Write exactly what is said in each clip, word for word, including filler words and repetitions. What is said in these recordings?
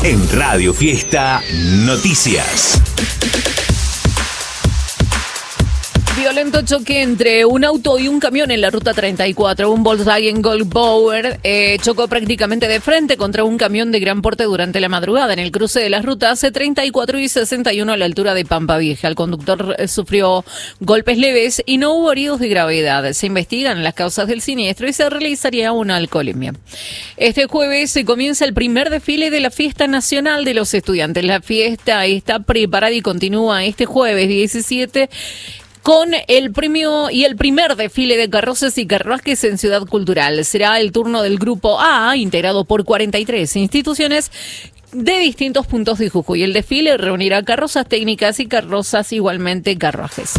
En Radio Fiesta Noticias. Violento choque entre un auto y un camión en la ruta treinta y cuatro. Un Volkswagen Golf Power eh, chocó prácticamente de frente contra un camión de gran porte durante la madrugada en el cruce de las rutas treinta y cuatro y sesenta y uno a la altura de Pampa Vieja. El conductor eh, sufrió golpes leves y no hubo heridos de gravedad. Se investigan las causas del siniestro y se realizaría una alcoholemia. Este jueves se comienza el primer desfile de la Fiesta Nacional de los Estudiantes. La fiesta está preparada y continúa este jueves diecisiete con el premio y el primer desfile de carrozas y carruajes en Ciudad Cultural. Será el turno del Grupo A, integrado por cuarenta y tres instituciones de distintos puntos de Jujuy. El desfile reunirá carrozas técnicas y carrozas igualmente carruajes.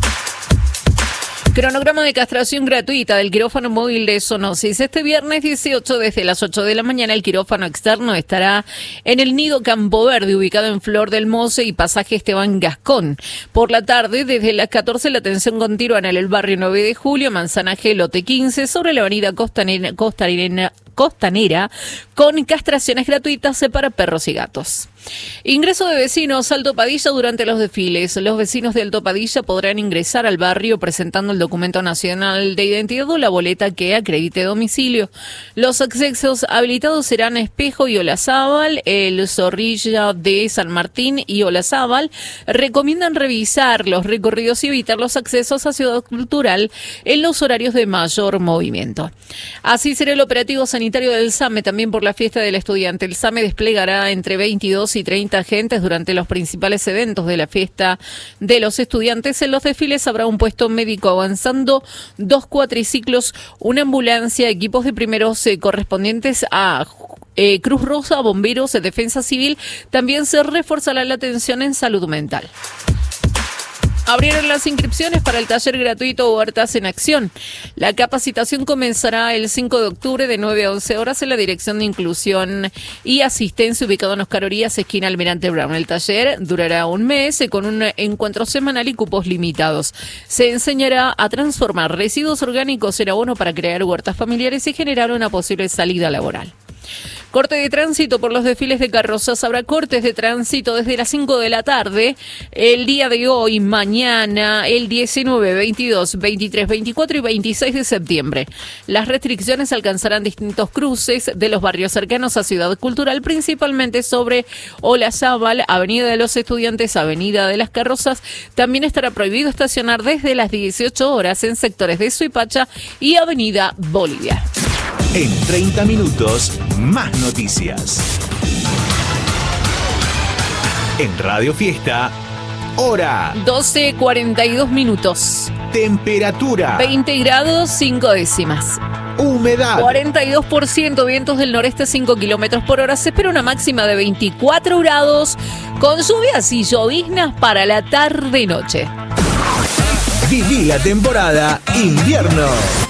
Cronograma de castración gratuita del quirófano móvil de zoonosis. Este viernes dieciocho, desde las ocho de la mañana, el quirófano externo estará en el Nido Campo Verde, ubicado en Flor del Moce y Pasaje Esteban Gascón. Por la tarde, desde las catorce, la atención continua en el barrio nueve de julio, Manzanaje, lote quince, sobre la avenida Costanera, Costanera, Costanera, con castraciones gratuitas para perros y gatos. Ingreso de vecinos a Alto Padilla durante los desfiles. Los vecinos de Alto Padilla podrán ingresar al barrio presentando el documento nacional de identidad o la boleta que acredite domicilio. Los accesos habilitados serán Espejo y Olazábal, el Zorrilla de San Martín y Olazábal. Recomiendan revisar los recorridos y evitar los accesos a Ciudad Cultural en los horarios de mayor movimiento. Así será el operativo sanitario del SAME también por la fiesta del estudiante. El SAME desplegará entre veintidós y treinta agentes durante los principales eventos de la fiesta de los estudiantes. En los desfiles habrá un puesto médico avanzando, dos cuatriciclos, una ambulancia, equipos de primeros eh, correspondientes a eh, Cruz Rosa, bomberos, eh, defensa civil. También se reforzará la atención en salud mental. Abrieron las inscripciones para el taller gratuito Huertas en Acción. La capacitación comenzará el cinco de octubre de nueve a once horas en la Dirección de Inclusión y Asistencia ubicado en Oscar Orías, esquina Almirante Brown. El taller durará un mes con un encuentro semanal y cupos limitados. Se enseñará a transformar residuos orgánicos en abono para crear huertas familiares y generar una posible salida laboral. Corte de tránsito por los desfiles de carrozas. Habrá cortes de tránsito desde las cinco de la tarde, el día de hoy, mañana, el diecinueve, veintidós, veintitrés, veinticuatro y veintiséis de septiembre. Las restricciones alcanzarán distintos cruces de los barrios cercanos a Ciudad Cultural, principalmente sobre Olazábal, Avenida de los Estudiantes, Avenida de las Carrozas. También estará prohibido estacionar desde las dieciocho horas en sectores de Suipacha y Avenida Bolivia. En treinta minutos, más noticias. En Radio Fiesta, hora. doce cuarenta y dos minutos. Temperatura. veinte grados, cinco décimas. Humedad. cuarenta y dos por ciento, vientos del noreste, cinco kilómetros por hora. Se espera una máxima de veinticuatro grados, con lluvias y lloviznas para la tarde-noche. Viví la temporada invierno.